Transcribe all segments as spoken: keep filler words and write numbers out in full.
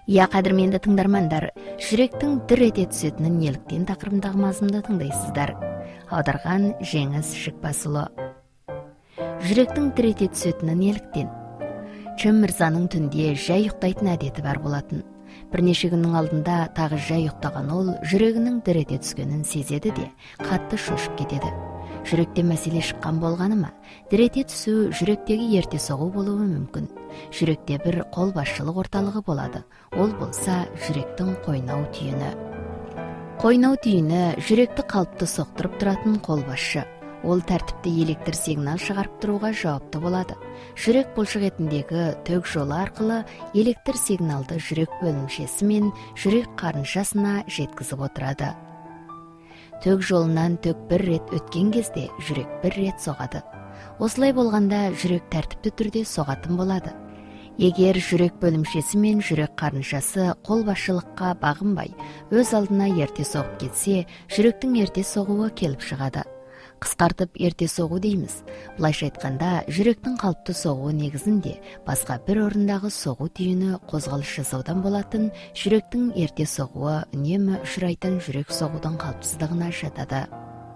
Иә, қадірменді тыңдармандар, жүректің дір ете түсетінін неліктен тақырыбындағы мазмұнды тыңдайсыздар. Аударған Жеңіс Шықпасұлы. Жүректің дір ете түсетіні неліктен? Чым мырзаның түнде жай ұйықтайтын әдеті бар болатын. Бірнеше күннің алдында тағы жай ұйықтаған ол жүрегінің дір ете түскенін сезеді де, қатты шошып кетеді. Жүректе мәселе шыққан болғаны ма? Дір ете түсу жүректегі ерте соғу болуы мүмкін. Жүректе бір қолбасшылық орталығы болады. Ол болса жүректің қойнау түйіні. Қойнау түйіні жүректі қалыпты соқтырып тұратын қолбасшы. Ол тәртіпті электр сигнал шығарып тұруға жауапты болады. Жүрек бұлшықетіндегі тік жолы арқылы электр сигналды жүрек бөлімшесі мен жүрек қарыншасына жеткізіп отырады. Тік жолынан тік бір рет өткен кезде жүрек бір рет соғады. Осылай болғанда жүрек тәртіпті түрде соғатын болады. Егер жүрек бөлімшесі мен жүрек қарыншасы қолбасшылыққа бағынбай, өз алдына ерте соғып кетсе, жүректің ерте соғуы келіп шығады. Қысқартып ерте соғу дейміз. Бұлайша айтқанда, жүректің қалыпты соғуы негізінде басқа бір орындағы соғу түйіні қозғалыс жасаудан болатын жүректің ерте соғуы үнемі ұшырайтын жүрек соғудың қалыпсыздығына жатады.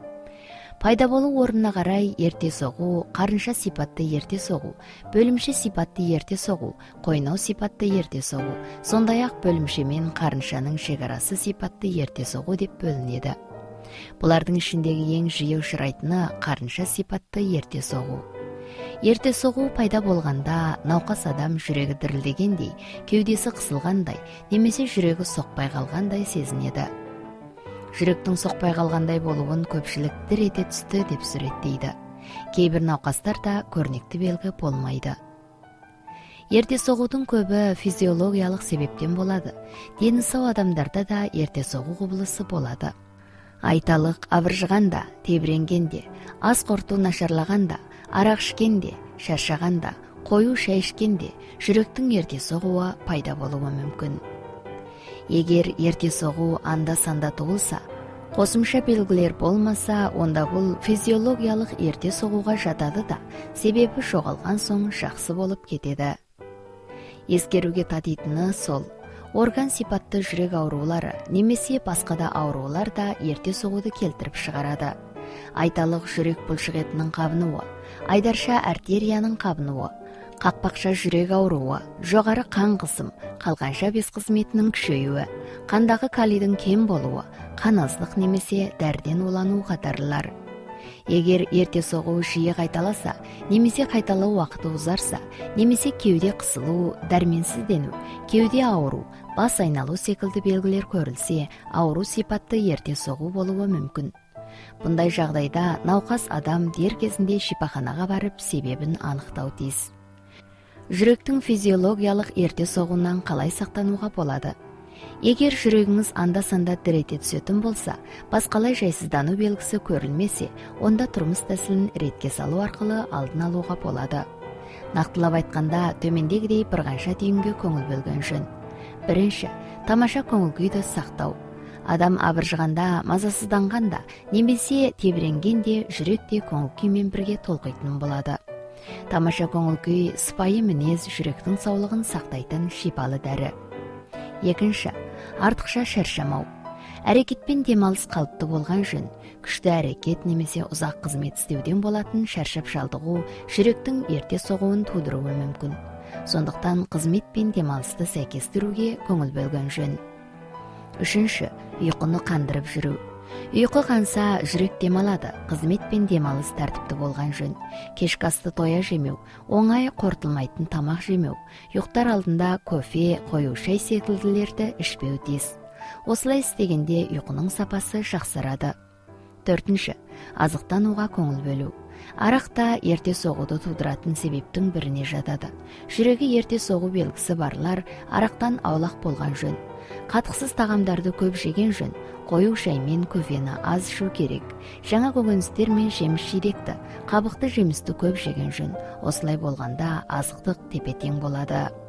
Пайда болу орнына қарай ерте соғу, қарынша сипатты ерте соғу, бөлімше сипатты ерте соғу, қойнау сипатты ерте соғу, сондай-ақ бөлімше мен қарыншаның шекарасы сипатты ерте соғу деп бөлінеді. Бұлардың ішіндегі ең жиі ұшырайтыны қарынша сипатты ерте соғу. Ерте соғу пайда болғанда науқас адам жүрегі дірілдегендей, кеудесі қысылғандай, немесе жүрегі соқпай қалғандай сезінеді. Жүректің соқпай қалғандай болуын көпшілік дір ете түсті деп суреттейді. Кейбір науқастарда көрнекті белгі болмайды. Ерте соғудың көбі физиологиялық себептен болады. Дені сау адамдарда да ерте соғу құбылысы болады. Айталық абыржығанда, тебіренгенде, ас қорыту нашарлағанда, арақ ішкенде, шаршағанда, қою шай ішкенде жүректің ерте соғуы пайда болуы мүмкін. Егер ерте соғу анда-санда туылса, қосымша белгілер болмаса, онда бұл физиологиялық ерте соғуға жатады да, себебі жоғалған соң жақсы болып кетеді. Ескеруге татитыны сол. Орган сипатты жүрек аурулары немесе басқа да аурулар да ерте соғуды келтіріп шығарады. Айталық жүрек бұлшықетінің қабынуы, айдарша артерияның қабынуы, қақпақша жүрек ауруы, жоғары қан қысым, қалқанша без қызметінің күшеюі, қандағы калийдің кем болуы, қаназдық немесе дәрден улану қатарлар. Егер ерте соғу жиі қайталаса, немесе қайталау уақыты ұзарса, немесе кеуде қысылу, дәрменсіздену, кеуде ауру, бас айналу секілді белгілер көрілсе, ауру сипатты ерте соғу болуы мүмкін. Бұндай жағдайда науқас адам дер кезінде шипаханаға барып себебін анықтау тиіс. Жүректің физиологиялық ерте соғуынан қалай сақтануға болады? Егер жүрегіңіз анда-санда дір ете түсетін болса, басқалай жайсыздану белгісі көрілмесе, онда тұрмыс тәсілін ретке салу арқылы алдын алуға болады. Нақтылап айтқанда, төмендегідей бір қанша түйінге көңіл бөлген жөн. Бірінші, тамаша көңіл күйді сақтау. Адам абыржығанда, мазасызданғанда, немесе тебіренгенде жүректе көңіл күймен бірге толқитын болады. Тамаша көңіл күй сыпайы мінез жүректің саулығын сақтайтын шипалы дәрі. Екінші, артықша шаршамау. Әрекетпен демалыс қалыпты болған жөн. Күшті әрекет немесе ұзақ қызмет істеуден болатын шаршап шалдығу жүректің ерте соғуын тудыруы мүмкін. Сондықтан қызмет пен демалысты сәйкестіруге көңіл бөлген жөн. Үшінші, ұйқыны қандырып жүру. Ұйқы қанса жүрек демалады, қызмет пен демалыс тәртіпті болған жөн. Кешкі асты тоя жемеу, оңай қорытылмайтын тамақ жемеу, ұйықтар алдында кофе, қою шай секілділерді ішпеу тиіс. Осылай істегенде ұйқының сапасы жақсарады. Төртінші, азықтануға көңіл бөлу. Арақ та ерте соғуды тудыратын себептің біріне жатады. Жүрегі ерте соғу белгісі барлар арақтан аулақ болған жөн. Қатықсыз тағамдарды көп жеген жөн. Қою шаймен кофені аз ішу керек. Жаңа көкөністер мен жеміс жидекті, қабықты жемісті көп жеген жөн. Осылай болғанда азықтық тепе-тең болады.